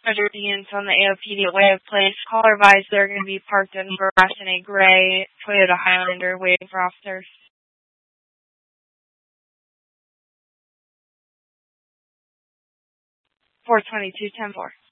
Treasure units on the AOPD way of place. Caller advised they're going to be parked in grass in a gray Toyota Highlander waiting for officers. 422-10-4.